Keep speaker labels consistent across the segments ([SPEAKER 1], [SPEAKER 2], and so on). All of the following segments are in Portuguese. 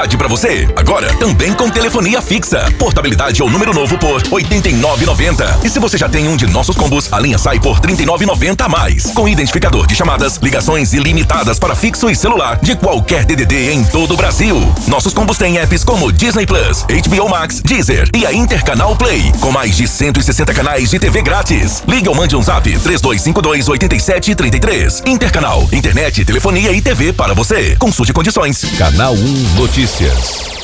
[SPEAKER 1] Pra você, agora também com telefonia fixa. Portabilidade ou número novo por R$ 89,90. E se você já tem um de nossos combos, a linha sai por R$ 39,90 a mais. Com identificador de chamadas, ligações ilimitadas para fixo e celular de qualquer DDD em todo o Brasil. Nossos combos têm apps como Disney Plus, HBO Max, Deezer e a Intercanal Play, com mais de 160 canais de TV grátis. Ligue ou mande um zap 3252-8733. Intercanal, internet, telefonia e TV para você. Consulte condições.
[SPEAKER 2] Canal 1 Notícias.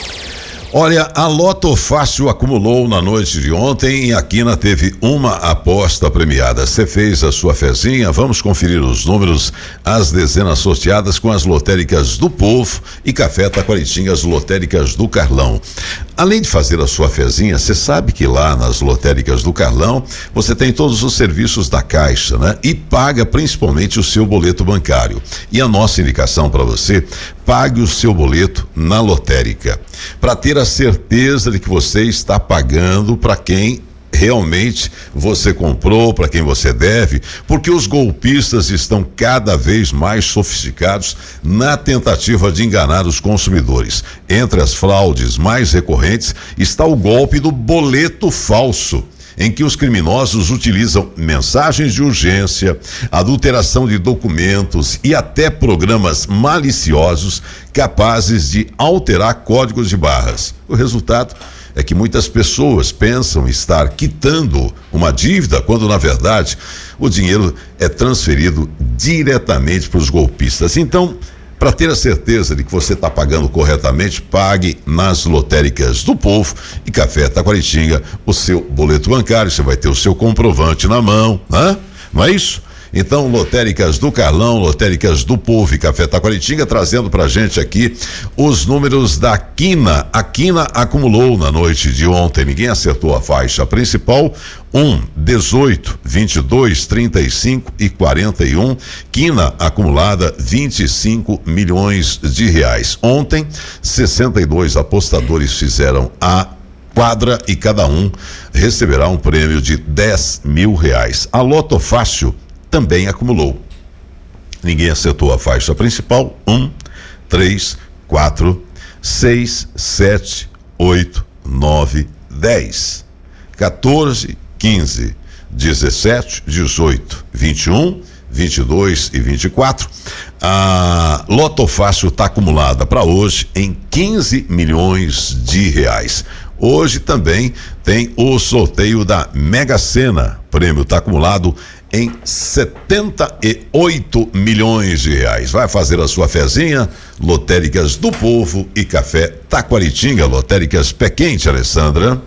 [SPEAKER 3] Olha, a Loto Fácil acumulou na noite de ontem e a Quina teve uma aposta premiada. Você fez a sua fezinha? Vamos conferir os números, as dezenas sorteadas com as lotéricas do Povo e Café Taquaritinga, as lotéricas do Carlão. Além de fazer a sua fezinha, você sabe que lá nas lotéricas do Carlão você tem todos os serviços da Caixa, né? E paga principalmente o seu boleto bancário. E a nossa indicação para você: pague o seu boleto na lotérica, para ter a certeza de que você está pagando para quem realmente você comprou, para quem você deve, porque os golpistas estão cada vez mais sofisticados na tentativa de enganar os consumidores. Entre as fraudes mais recorrentes está o golpe do boleto falso, em que os criminosos utilizam mensagens de urgência, adulteração de documentos e até programas maliciosos capazes de alterar códigos de barras. O resultado é que muitas pessoas pensam estar quitando uma dívida, quando na verdade o dinheiro é transferido diretamente para os golpistas. Então, para ter a certeza de que você está pagando corretamente, pague nas lotéricas do Povo e Café Taquaritinga o seu boleto bancário. Você vai ter o seu comprovante na mão, né? Não é isso? Então, lotéricas do Carlão, lotéricas do Povo e Café Taquaritinga, trazendo pra gente aqui os números da Quina. A Quina acumulou na noite de ontem, ninguém acertou a faixa principal: 1, 18, 22, 35 e 41. Quina acumulada R$25 milhões. Ontem, 62 apostadores fizeram a quadra e cada um receberá um prêmio de R$10 mil. A Loto Fácil também acumulou. Ninguém acertou a faixa principal: 1, 3, 4, 6, 7, 8, 9, 10, 14, 15, 17, 18, 21, 22 e 24. A Loto Fácil está acumulada para hoje em R$15 milhões. Hoje também tem o sorteio da Mega Sena. O prêmio está acumulado em R$78 milhões. Vai fazer a sua fezinha? Lotéricas do Povo e Café Taquaritinga, lotéricas Pé Quente, Alessandra.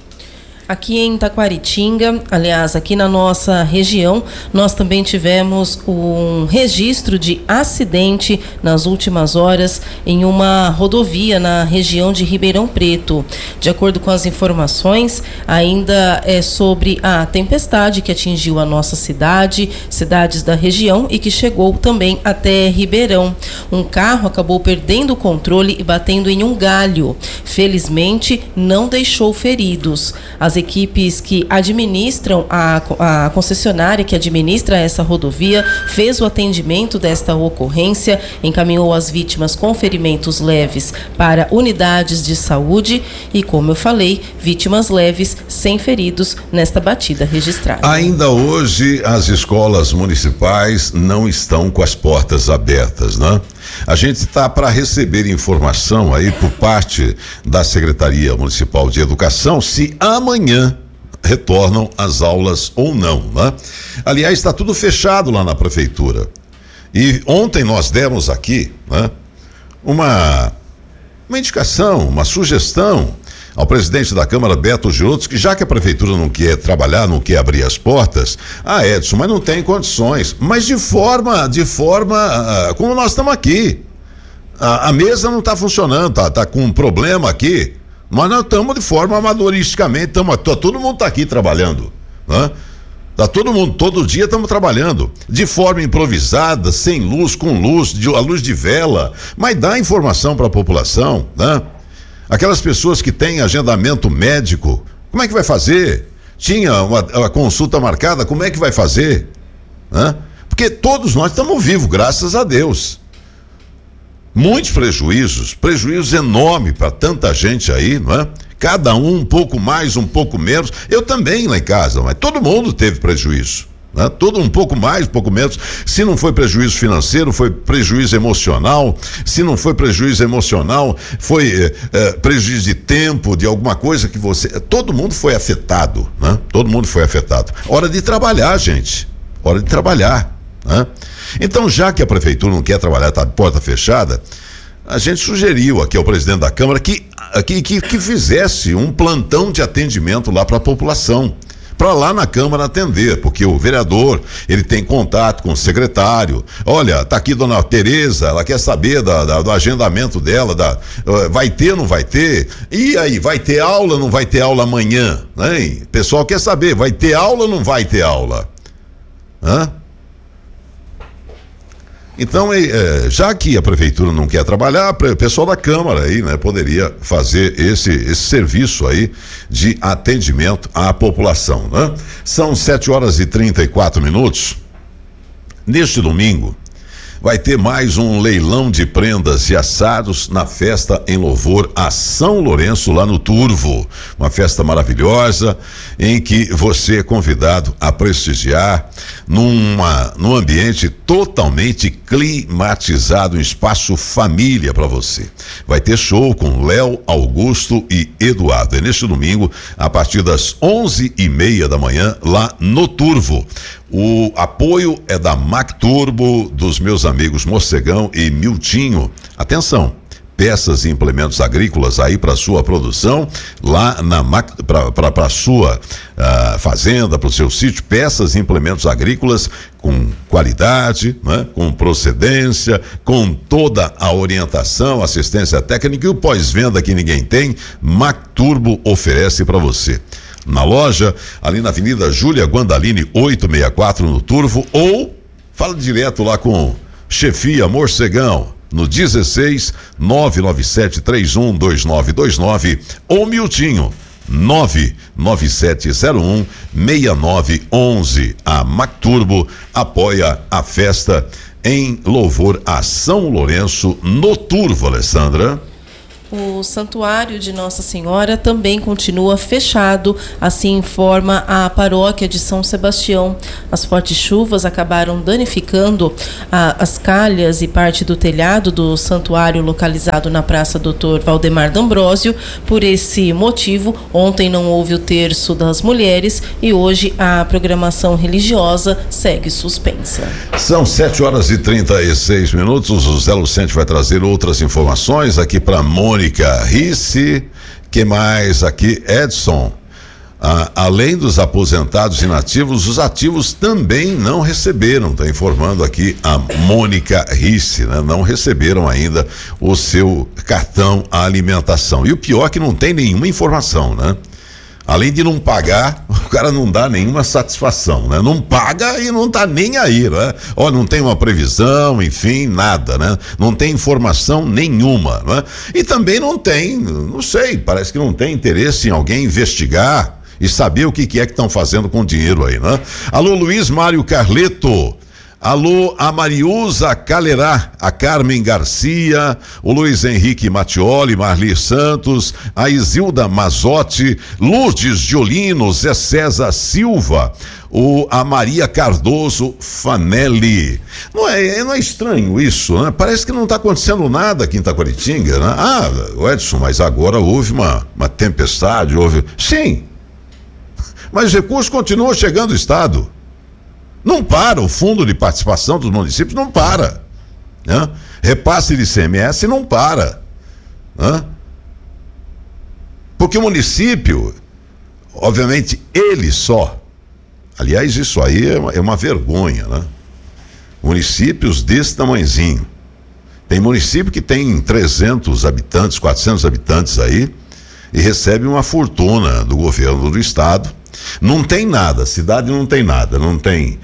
[SPEAKER 4] Aqui em Taquaritinga, aliás, aqui na nossa região, nós também tivemos um registro de acidente nas últimas horas em uma rodovia na região de Ribeirão Preto. De acordo com as informações, ainda é sobre a tempestade que atingiu a nossa cidade, cidades da região e que chegou também até Ribeirão. Um carro acabou perdendo o controle e batendo em um galho. Felizmente, não deixou feridos. As equipes que administram a concessionária que administra essa rodovia fez o atendimento desta ocorrência, encaminhou as vítimas com ferimentos leves para unidades de saúde e, como eu falei, vítimas leves sem feridos nesta batida registrada.
[SPEAKER 3] Ainda hoje as escolas municipais não estão com as portas abertas, né? A gente está para receber informação aí por parte da Secretaria Municipal de Educação se amanhã retornam as aulas ou não, né? Aliás, está tudo fechado lá na prefeitura. E ontem nós demos aqui, né, uma indicação, uma sugestão ao presidente da Câmara, Beto Giroto, que já que a prefeitura não quer trabalhar, não quer abrir as portas, Edson, mas não tem condições, mas de forma como nós estamos aqui, a mesa não está funcionando, tá com um problema aqui, mas nós estamos de forma amadoristicamente, todo mundo está aqui trabalhando, né? Tá todo mundo, todo dia estamos trabalhando, de forma improvisada, sem luz, com luz, a luz de vela, mas dá informação para a população, né? Aquelas pessoas que têm agendamento médico, como é que vai fazer? Tinha uma consulta marcada, como é que vai fazer? Né? Porque todos nós estamos vivos, graças a Deus. Muitos prejuízos enormes para tanta gente aí, não é? Cada um pouco mais, um pouco menos. Eu também lá em casa, mas todo mundo teve prejuízo. Né? Todo um pouco mais, um pouco menos. Se não foi prejuízo financeiro, foi prejuízo emocional. Se não foi prejuízo emocional, foi prejuízo de tempo, de alguma coisa que você. Todo mundo foi afetado, né? Todo mundo foi afetado. Hora de trabalhar, gente. Hora de trabalhar, né? Então, já que a prefeitura não quer trabalhar, está de porta fechada, a gente sugeriu aqui ao presidente da Câmara que fizesse um plantão de atendimento lá para a população, para lá na Câmara atender, porque o vereador, ele tem contato com o secretário. Olha, tá aqui dona Tereza, ela quer saber do agendamento dela, vai ter, não vai ter? E aí, vai ter aula, não vai ter aula amanhã? Hein? O pessoal quer saber, vai ter aula ou não vai ter aula? Hã? Então, já que a prefeitura não quer trabalhar, o pessoal da Câmara aí, né, poderia fazer esse serviço aí de atendimento à população, né? São 7h34. Neste domingo, vai ter mais um leilão de prendas e assados na festa em louvor a São Lourenço, lá no Turvo. Uma festa maravilhosa em que você é convidado a prestigiar num ambiente totalmente climatizado, um espaço família para você. Vai ter show com Léo, Augusto e Eduardo. É neste domingo, a partir das 11h30 da manhã, lá no Turvo. O apoio é da Mac Turbo, dos meus amigos Morcegão e Miltinho. Atenção, peças e implementos agrícolas aí para sua produção, lá na Mac, para sua fazenda, para o seu sítio, peças e implementos agrícolas com qualidade, né? Com procedência, com toda a orientação, assistência técnica e o pós-venda que ninguém tem, Mac Turbo oferece para você. Na loja, ali na Avenida Júlia Guandalini 864 no Turvo, ou fala direto lá com Chefia Morcegão no 16 997 31 2929 ou Miltinho 99701 6911. A Mac Turbo apoia a festa em louvor a São Lourenço no Turvo, Alessandra.
[SPEAKER 4] O Santuário de Nossa Senhora também continua fechado, assim informa a paróquia de São Sebastião. As fortes chuvas acabaram danificando as calhas e parte do telhado do santuário localizado na Praça Dr. Valdemar D'Ambrósio. Por esse motivo, ontem não houve o terço das mulheres e hoje a programação religiosa segue suspensa.
[SPEAKER 3] São 7h36. O Zé Lucente vai trazer outras informações aqui para Mônica Risse. Que mais aqui? Edson. Além dos aposentados inativos, os ativos também não receberam, está informando aqui a Mônica Risse, né? Não receberam ainda o seu cartão alimentação. E o pior é que não tem nenhuma informação, né? Além de não pagar, o cara não dá nenhuma satisfação, né? Não paga e não tá nem aí, né? Ó, não tem uma previsão, enfim, nada, né? Não tem informação nenhuma, né? E também não tem, não sei, parece que não tem interesse em alguém investigar e saber o que é que estão fazendo com o dinheiro aí, né? Alô, Luiz Mário Carleto. Alô, a Mariusa Calerá, a Carmen Garcia, o Luiz Henrique Mattioli, Marli Santos, a Isilda Mazotti, Lourdes Giolino, Zé César Silva, a Maria Cardoso Fanelli. Não é estranho isso, né? Parece que não está acontecendo nada aqui em Taquaritinga, né? Edson, mas agora houve uma tempestade, Sim, mas os recursos continuam chegando ao Estado. Não para, o fundo de participação dos municípios não para, né? Repasse de ICMS não para, né? Porque o município, obviamente, ele só, aliás, isso aí é uma vergonha, né? Municípios desse tamanhozinho, tem município que tem 300 habitantes, 400 habitantes aí, e recebe uma fortuna do governo do estado. Não tem nada, a cidade não tem nada, não tem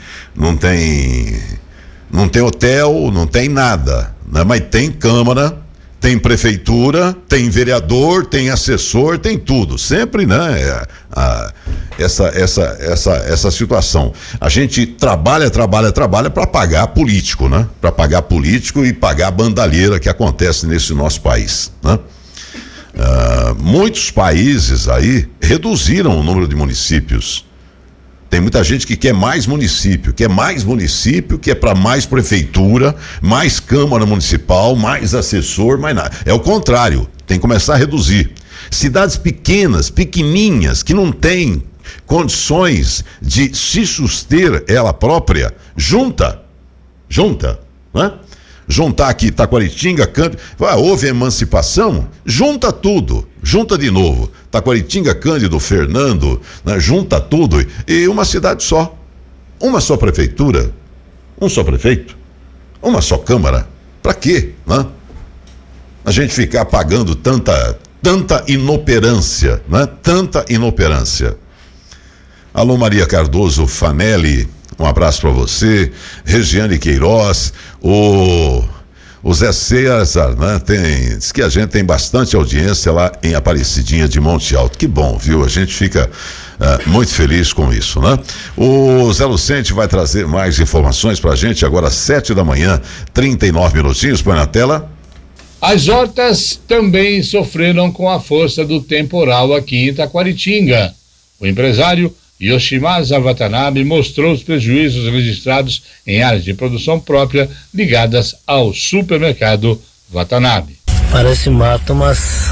[SPEAKER 3] hotel, não tem nada, né? Mas tem Câmara, tem Prefeitura, tem vereador, tem assessor, tem tudo, sempre, né? essa situação. A gente trabalha para pagar político, né? Para pagar político e pagar a bandalheira que acontece nesse nosso país, né? Muitos países aí reduziram o número de municípios. Tem muita gente que quer mais município, que é para mais prefeitura, mais Câmara Municipal, mais assessor, mais nada. É o contrário, tem que começar a reduzir. Cidades pequeninhas, que não têm condições de se suster ela própria, junta, né? Juntar aqui Taquaritinga, Cândido, houve emancipação, junta tudo, junta de novo, Taquaritinga, Cândido, Fernando, né? Junta tudo e uma cidade só, uma só prefeitura, um só prefeito, uma só Câmara, pra quê, né? A gente ficar pagando tanta inoperância, né? Tanta inoperância. Alô, Maria Cardoso Fanelli, um abraço para você. Regiane Queiroz, o Zé César, né? Diz que a gente tem bastante audiência lá em Aparecidinha de Monte Alto. Que bom, viu? A gente fica muito feliz com isso, né? O Zé Lucente vai trazer mais informações pra gente agora às 7h, 39 minutinhos. Põe na tela.
[SPEAKER 5] As hortas também sofreram com a força do temporal aqui em Taquaritinga. O empresário Yoshimasa Watanabe mostrou os prejuízos registrados em áreas de produção própria ligadas ao supermercado Watanabe.
[SPEAKER 6] Parece mato, mas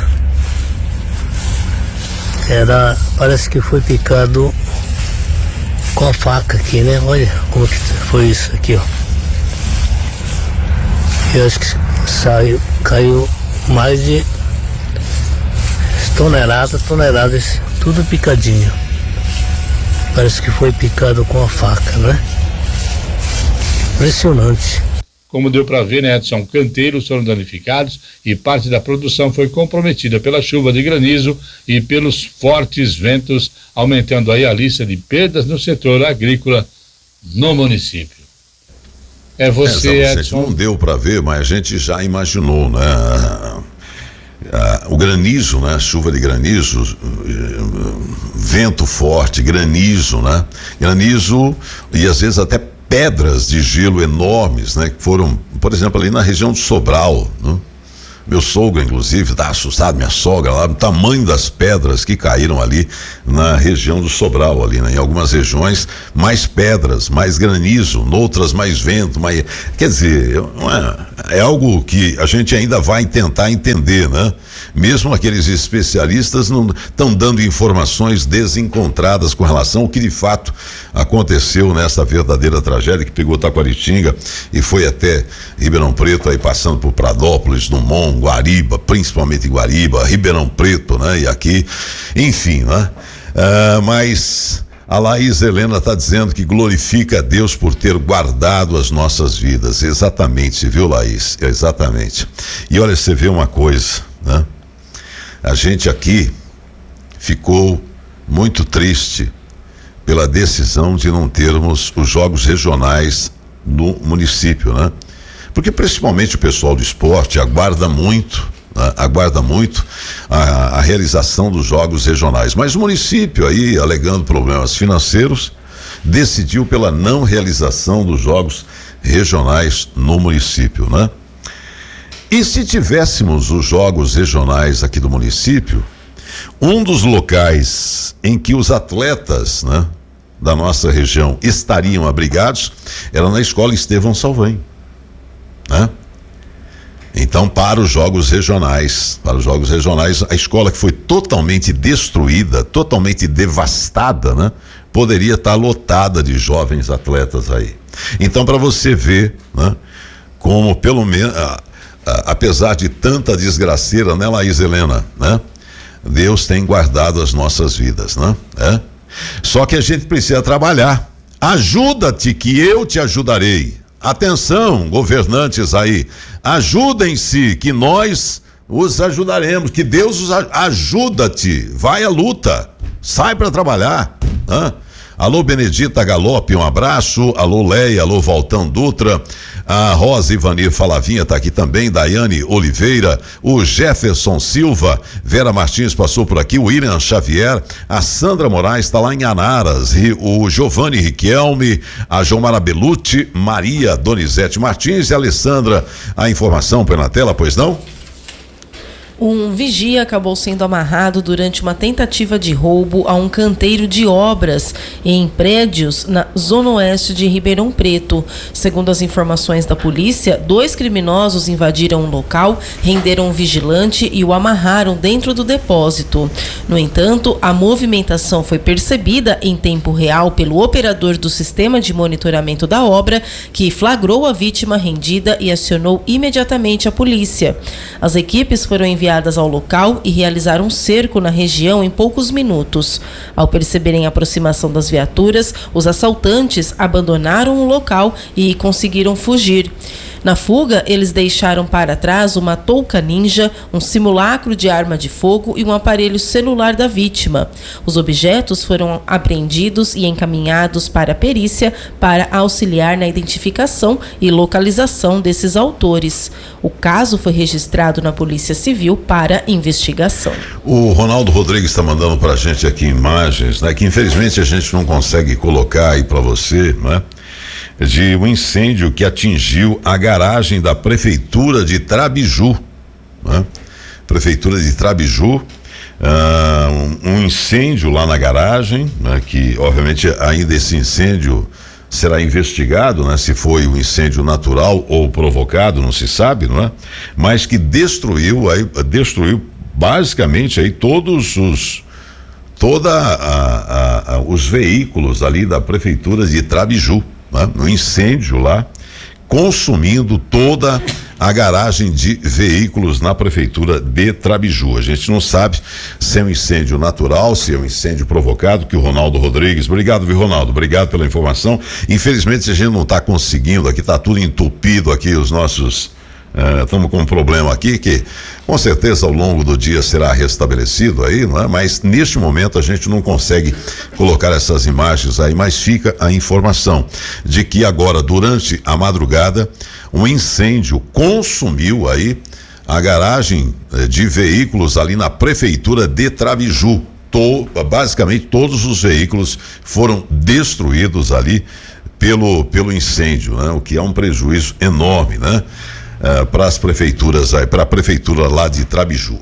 [SPEAKER 6] parece que foi picado com a faca aqui, né? Olha como que foi isso aqui, ó. Eu acho que caiu mais de toneladas, tudo picadinho. Parece que foi picado com a faca, né? Impressionante.
[SPEAKER 5] Como deu para ver, né, Edson, canteiros foram danificados e parte da produção foi comprometida pela chuva de granizo e pelos fortes ventos, aumentando aí a lista de perdas no setor agrícola no município. É você, Edson.
[SPEAKER 3] Não deu para ver, mas a gente já imaginou, né? O granizo, né? Chuva de granizo, vento forte, granizo, né? Granizo e às vezes até pedras de gelo enormes, né? Que foram, por exemplo, ali na região do Sobral, né? Meu sogro, inclusive, tá assustado, minha sogra lá, o tamanho das pedras que caíram ali na região do Sobral, ali, né? Em algumas regiões, mais pedras, mais granizo, noutras mais vento, mais... Quer dizer, é algo que a gente ainda vai tentar entender, né? Mesmo aqueles especialistas não estão dando informações desencontradas com relação ao que de fato aconteceu nessa verdadeira tragédia que pegou Taquaritinga e foi até Ribeirão Preto, aí passando por Pradópolis, Dumont, Guariba, principalmente Guariba, Ribeirão Preto, né? E aqui, enfim, né? Mas a Laís Helena está dizendo que glorifica a Deus por ter guardado as nossas vidas. Exatamente, viu, Laís? Exatamente. E olha, você vê uma coisa, né? A gente aqui ficou muito triste pela decisão de não termos os jogos regionais no município, né? Porque principalmente o pessoal do esporte aguarda muito, né? A realização dos jogos regionais, mas o município aí, alegando problemas financeiros, decidiu pela não realização dos jogos regionais no município, né? E se tivéssemos os jogos regionais aqui do município, um dos locais em que os atletas, né, da nossa região estariam abrigados era na escola Estevão Salvem, né? Então, para os jogos regionais, a escola que foi totalmente destruída, totalmente devastada, né, poderia estar lotada de jovens atletas aí. Então, para você ver, né, como pelo menos apesar de tanta desgraceira, né, Laís Helena, né? Deus tem guardado as nossas vidas, né? Só que a gente precisa trabalhar. Ajuda-te que eu te ajudarei. Atenção, governantes aí, ajudem-se que nós os ajudaremos, que Deus os ajuda-te, vai à luta, sai para trabalhar, né? Alô, Benedita Galope, um abraço. Alô, Leia, alô, Valtão Dutra. A Rosa Ivanir Falavinha está aqui também, Daiane Oliveira, o Jefferson Silva, Vera Martins passou por aqui, o William Xavier, a Sandra Moraes está lá em Anaras, o Giovanni Riquelme, a Jomara Belucci, Maria Donizete Martins e a Alessandra. A informação põe na tela, pois não?
[SPEAKER 4] Um vigia acabou sendo amarrado durante uma tentativa de roubo a um canteiro de obras em prédios na zona oeste de Ribeirão Preto. Segundo as informações da polícia, 2 criminosos invadiram o local, renderam um vigilante e o amarraram dentro do depósito. No entanto, a movimentação foi percebida em tempo real pelo operador do sistema de monitoramento da obra, que flagrou a vítima rendida e acionou imediatamente a polícia. As equipes foram enviadas ao local e realizaram um cerco na região em poucos minutos. Ao perceberem a aproximação das viaturas, os assaltantes abandonaram o local e conseguiram fugir. Na fuga, eles deixaram para trás uma touca ninja, um simulacro de arma de fogo e um aparelho celular da vítima. Os objetos foram apreendidos e encaminhados para a perícia para auxiliar na identificação e localização desses autores. O caso foi registrado na Polícia Civil para investigação.
[SPEAKER 3] O Ronaldo Rodrigues está mandando para a gente aqui imagens, né, que infelizmente a gente não consegue colocar aí para você, né? De um incêndio que atingiu a garagem da Prefeitura de Trabiju, né? Prefeitura de Trabiju, um incêndio lá na garagem, né? Que obviamente ainda esse incêndio será investigado, né? Se foi um incêndio natural ou provocado, não se sabe, não é? Mas que destruiu basicamente aí todos os veículos ali da Prefeitura de Trabiju. No incêndio lá, consumindo toda a garagem de veículos na Prefeitura de Trabiju. A gente não sabe se é um incêndio natural, se é um incêndio provocado, que o Ronaldo Rodrigues, obrigado, viu, Ronaldo? Obrigado pela informação. Infelizmente a gente não está conseguindo aqui, está tudo entupido aqui, os nossos... Estamos com um problema aqui que com certeza ao longo do dia será restabelecido aí, não é? Mas neste momento a gente não consegue colocar essas imagens aí, mas fica a informação de que agora durante a madrugada um incêndio consumiu aí a garagem de veículos ali na Prefeitura de Trabiju. Basicamente todos os veículos foram destruídos ali pelo incêndio, né? O que é um prejuízo enorme, né? Para as prefeituras aí, para a prefeitura lá de Trabiju.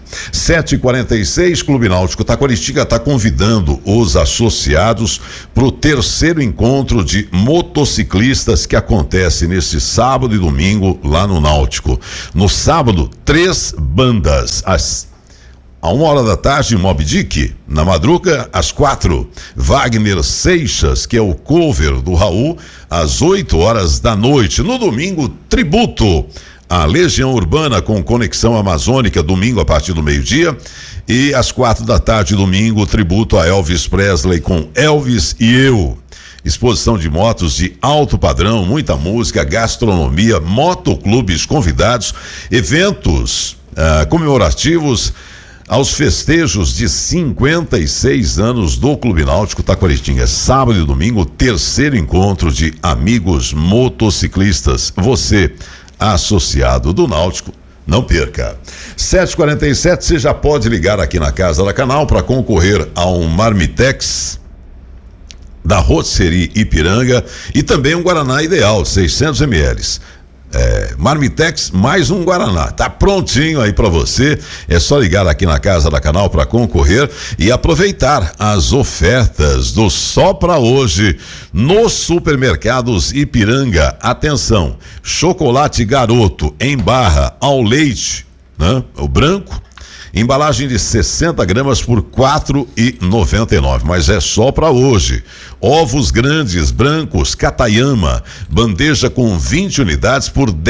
[SPEAKER 3] 7h46, Clube Náutico Taquaritinga está convidando os associados para o 3º encontro de motociclistas que acontece neste sábado e domingo lá no Náutico. No sábado, 3 bandas. À 1h da tarde, Moby Dick. Na madruga, às 4, Wagner Seixas, que é o cover do Raul, às 8h da noite. No domingo, tributo a Legião Urbana com Conexão Amazônica, domingo a partir do meio-dia, e às 4 da tarde, domingo, tributo a Elvis Presley com Elvis e Eu. Exposição de motos de alto padrão, muita música, gastronomia, motoclubes convidados, eventos comemorativos aos festejos de 56 anos do Clube Náutico Taquaritinga. Sábado e domingo, 3º encontro de amigos motociclistas. Você, associado do Náutico, não perca. 7h47, você já pode ligar aqui na Casa da Canal para concorrer a um Marmitex da Rotisserie Ipiranga e também um Guaraná Ideal, 600 ml. Marmitex mais um Guaraná, tá prontinho aí para você. É só ligar aqui na Casa da Canal para concorrer e aproveitar as ofertas do Só Pra Hoje nos supermercados Ipiranga. Atenção, chocolate Garoto em barra ao leite, né? O branco, embalagem de 60 gramas por R$ 4,99, mas é só para hoje. Ovos grandes brancos Katayama, bandeja com 20 unidades por R$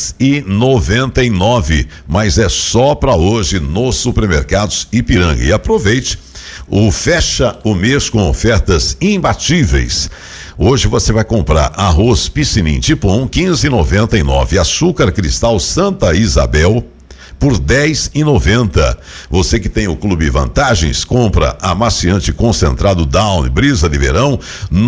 [SPEAKER 3] 10,99, mas é só para hoje nos supermercados Ipiranga. E aproveite, fecha o mês com ofertas imbatíveis. Hoje você vai comprar arroz Piscinim tipo 1, R$ 15,99, açúcar cristal Santa Isabel por R$10,90. Você que tem o Clube Vantagens, compra amaciante concentrado Down Brisa de Verão,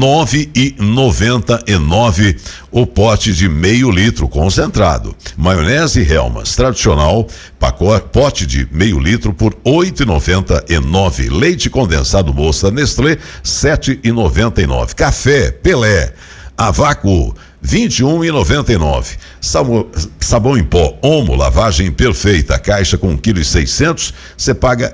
[SPEAKER 3] R$9,99 o pote de meio litro concentrado. Maionese Hellmann's tradicional, pote de meio litro por R$8,99. Leite condensado Moça Nestlé, R$7,99. Café Pelé a vácuo, R$21,99. Sabão em pó Omo, lavagem perfeita, caixa com 1,6 kg, você paga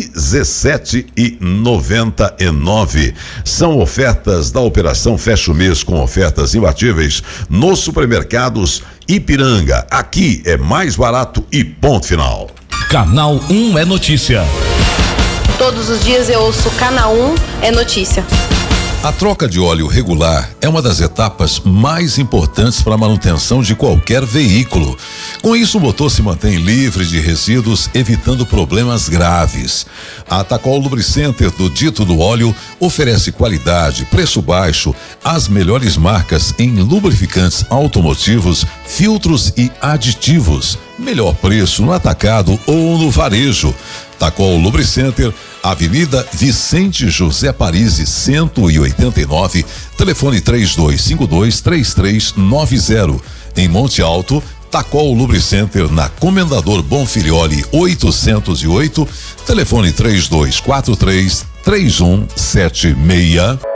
[SPEAKER 3] R$17,99. São ofertas da Operação Fecha o Mês, com ofertas imbatíveis nos supermercados Ipiranga. Aqui é mais barato e ponto final.
[SPEAKER 2] Canal 1 é notícia.
[SPEAKER 7] Todos os dias eu ouço Canal 1 é notícia.
[SPEAKER 3] A troca de óleo regular é uma das etapas mais importantes para a manutenção de qualquer veículo. Com isso, o motor se mantém livre de resíduos, evitando problemas graves. A Tacol Lubricenter do Dito do Óleo oferece qualidade, preço baixo, as melhores marcas em lubrificantes automotivos, filtros e aditivos. Melhor preço no atacado ou no varejo. Tacol Lubricenter, Avenida Vicente José Parisi, 189, telefone 3252-3390. Em Monte Alto, Tacol Lubricenter na Comendador Bonfilioli 808, telefone 3243-3176.